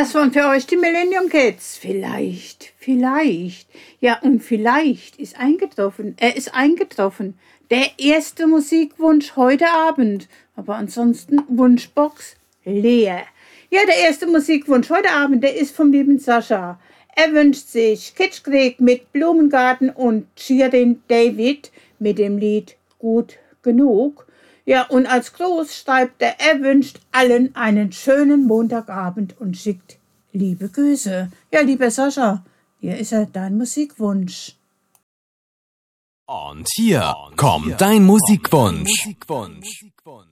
Das waren für euch die Millennium Kids. Vielleicht. Ja, und vielleicht ist eingetroffen. Er ist eingetroffen. Der erste Musikwunsch heute Abend. Aber ansonsten Wunschbox leer. Ja, der erste Musikwunsch heute Abend, der ist vom lieben Sascha. Er wünscht sich Kitschkrieg mit Blumengarten und Shirin David mit dem Lied Gut genug. Ja, und als Gruß schreibt er wünscht allen einen schönen Montagabend und schickt liebe Grüße. Ja, lieber Sascha, hier ist dein Musikwunsch. Und hier kommt dein Musikwunsch.